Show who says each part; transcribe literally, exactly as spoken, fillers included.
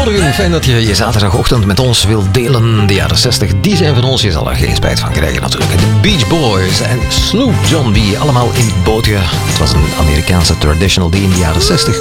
Speaker 1: Goedemorgen, fijn dat je je zaterdagochtend met ons wilt delen. De jaren zestig, die zijn van ons, je zal er geen spijt van krijgen natuurlijk. De Beach Boys en Sloop John B, allemaal in het bootje. Het was een Amerikaanse traditional die in de jaren zestig